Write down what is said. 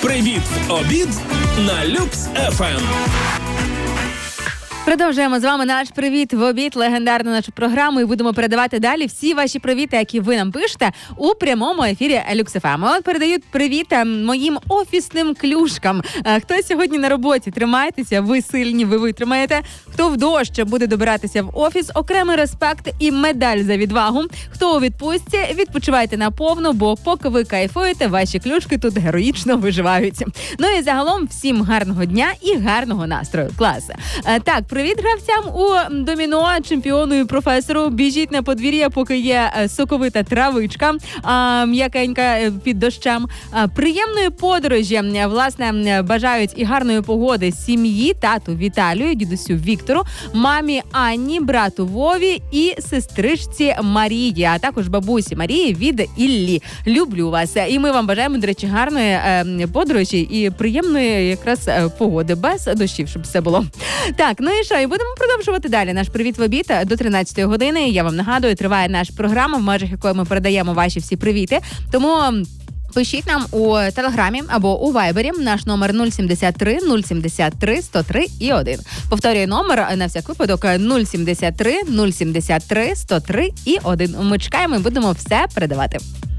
Привіт в обід на Люкс ФМ. Продовжуємо з вами наш «Привіт в обід», легендарну нашу програму, і будемо передавати далі всі ваші привіти, які ви нам пишете у прямому ефірі Люкс ФМ. От передають привіт моїм офісним клюшкам. Хто сьогодні на роботі, тримайтеся, ви сильні, ви витримаєте. Хто в дощ буде добиратися в офіс, окремий респект і медаль за відвагу. Хто у відпустці, відпочивайте наповну, бо поки ви кайфуєте, ваші клюшки тут героїчно виживають. Ну і загалом всім гарного дня і гарного настрою. Клас. Так, привіт гравцям у доміно, чемпіону і професору. Біжіть на подвір'я, поки є соковита травичка, м'якенька під дощем. Приємної подорожі, власне, бажають і гарної погоди сім'ї, тату Віталію, дідусю Віктору, мамі Анні, брату Вові і сестричці Марії, а також бабусі Марії від Іллі. Люблю вас. І ми вам бажаємо, до речі, гарної подорожі і приємної якраз погоди, без дощів, щоб все було. Так, ну і що, і будемо продовжувати далі наш «Привіт в обід» до 13-ї години. Я вам нагадую, триває наша програма, в межах якої ми передаємо ваші всі привіти. Тому пишіть нам у Телеграмі або у Вайбері. Наш номер 073 073 103 і 1. Повторюю номер на всяк випадок 073 073 103 і 1. Ми чекаємо і будемо все передавати.